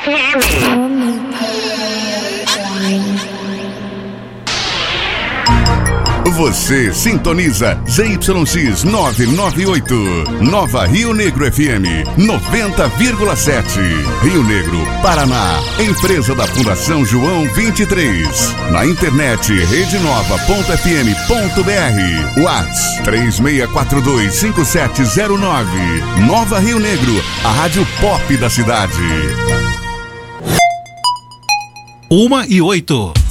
Você sintoniza ZYX 998, Nova Rio Negro FM 90,7. Rio Negro, Paraná. Empresa da Fundação João 23. Na internet redenova.fm.br. Whats 36425709. Nova Rio Negro, a rádio pop da cidade. 1:08.